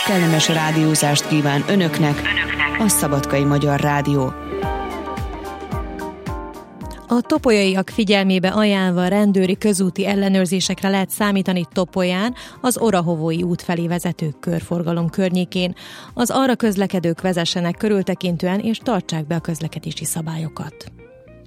kellemes rádiózást kíván önöknek a Szabadkai Magyar Rádió. A topolyaiak figyelmébe ajánlva rendőri közúti ellenőrzésekre lehet számítani Topolyán, az Orahovói út felé vezető körforgalom környékén. Az arra közlekedők vezessenek körültekintően és tartsák be a közlekedési szabályokat.